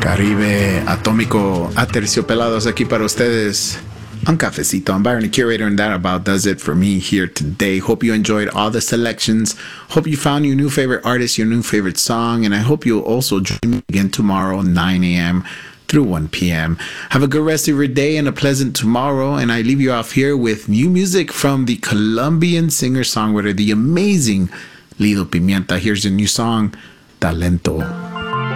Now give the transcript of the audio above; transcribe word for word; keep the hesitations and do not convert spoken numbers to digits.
Caribe Atómico Aterciopelados aquí para ustedes. Un cafecito. I'm Byron, the curator, and that about does it for me here today. Hope you enjoyed all the selections. Hope you found your new favorite artist, your new favorite song, and I hope you'll also join me again tomorrow, nine a.m. through one p.m. Have a good rest of your day and a pleasant tomorrow, and I leave you off here with new music from the Colombian singer-songwriter, the amazing Lido Pimienta. Here's a new song, Talento.